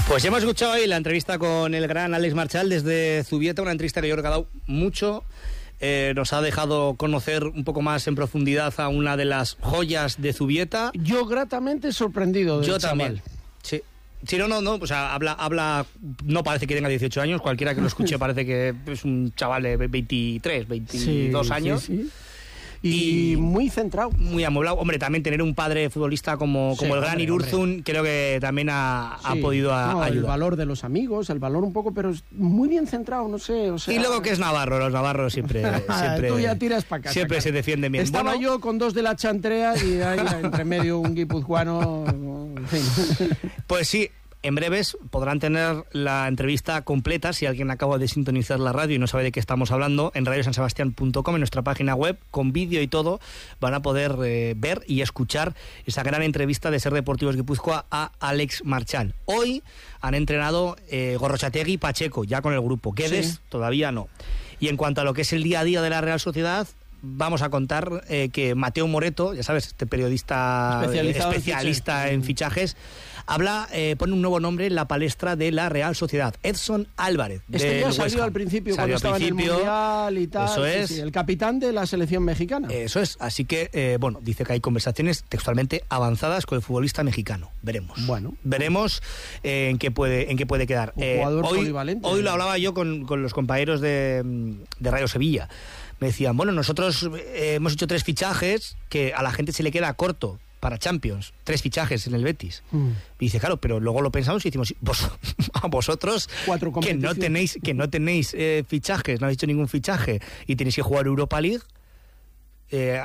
Pues ya hemos escuchado hoy la entrevista con el gran Alex Marchal desde Zubieta, una entrevista que yo creo que ha dado mucho. Nos ha dejado conocer un poco más en profundidad a una de las joyas de Zubieta. Yo gratamente sorprendido del Yo chaval. también, sí. Sí, no, o sea, habla, no parece que tenga 18 años, cualquiera que lo escuche parece que es un chaval de 23, 22 años. Sí. Y muy centrado. Muy amoblado. Hombre, también tener un padre futbolista como el gran Irurzun, creo que también ha podido ayudar. El valor de los amigos, el valor un poco, pero muy bien centrado, no sé. O sea, y luego que es Navarro, los navarros siempre tú ya tiras para casa. Siempre se defienden bien. Estaba yo con dos de la Chantrea y ahí entre medio un guipuzcoano. En fin. Pues sí. En breves podrán tener la entrevista completa, si alguien acaba de sintonizar la radio y no sabe de qué estamos hablando, en radiosansebastian.com, en nuestra página web, con vídeo y todo, van a poder ver y escuchar esa gran entrevista de Ser Deportivos Guipúzcoa a Alex Marchal. Hoy han entrenado Gorrotxategi y Pacheco, ya con el grupo. Guedes todavía no. Y en cuanto a lo que es el día a día de la Real Sociedad, vamos a contar que Mateo Moreto, ya sabes, este periodista especialista en fichajes, pone un nuevo nombre en la palestra de la Real Sociedad. Edson Álvarez. Este ya salió al principio, cuando estaba en el Mundial y tal. Eso es. Sí, el capitán de la selección mexicana. Eso es. Así que, dice que hay conversaciones textualmente avanzadas con el futbolista mexicano. Veremos. Veremos en qué puede quedar. Un jugador polivalente. Hoy lo hablaba yo con los compañeros de Radio Sevilla. Me decían, nosotros hemos hecho 3 fichajes que a la gente se le queda corto para Champions, 3 fichajes en el Betis. Y dice, claro, pero luego lo pensamos y decimos, a vosotros que no tenéis fichajes, no habéis hecho ningún fichaje y tenéis que jugar Europa League,